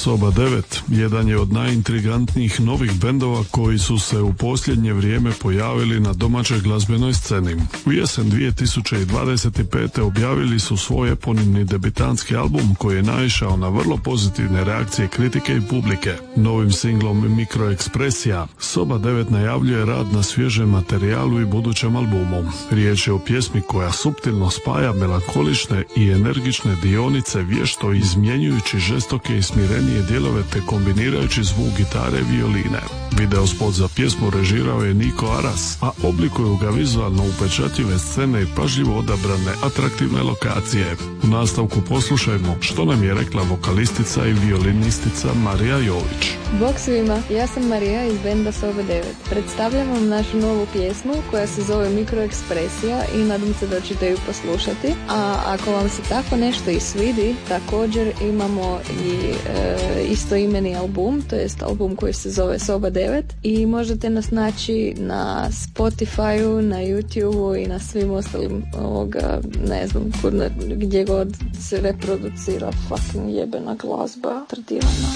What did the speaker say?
Soba 9 jedan je od najintrigantnijih novih bendova koji su se u posljednje vrijeme pojavili na domaćoj glazbenoj sceni. U jesen 2025. objavili su svoj eponimni debitanski album koji je naišao na vrlo pozitivne reakcije kritike i publike. Novim singlom Mikroekspresija Soba 9 najavljuje rad na svježem materijalu i budućem albumu. Riječ je o pjesmi koja suptilno spaja melankolične i energične dionice, vješto izmjenjujući žestoke i smirenije dijelove te kombinirajući zvuk gitare i violine. Video spot za pjesmu režirao je Niko Aras, a oblikuju ga vizualno upečatljive scene i pažljivo odabrane atraktivne lokacije. U nastavku poslušajmo što nam je rekla vokalistica i violinistica Marija Jović. Bog svima, ja sam Marija iz benda Soba 9. Predstavljam vam našu novu pjesmu koja se zove Mikroekspresija i nadam se da ćete ju poslušati. A ako vam se tako nešto i svidi, također imamo i istoimeni album, to jest album koji se zove Soba 9 i možete nas naći na Spotify-u, na YouTube-u i na svim ostalim ne znam, gdje god se reproducira fucking jebena glazba tretirana.